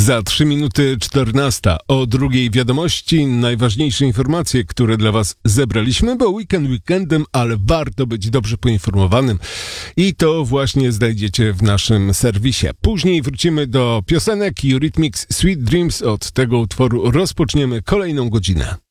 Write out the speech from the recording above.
Za 3 minuty 14. O drugiej wiadomości najważniejsze informacje, które dla Was zebraliśmy, bo weekend weekendem, ale warto być dobrze poinformowanym i to właśnie znajdziecie w naszym serwisie. Później wrócimy do piosenek Eurythmics Sweet Dreams. Od tego utworu rozpoczniemy kolejną godzinę.